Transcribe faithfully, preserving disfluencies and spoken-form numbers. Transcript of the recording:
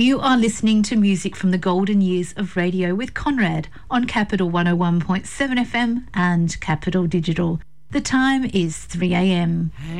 You are listening to music from the golden years of radio with Conrad on Capital one oh one point seven F M and Capital Digital. The time is three a m.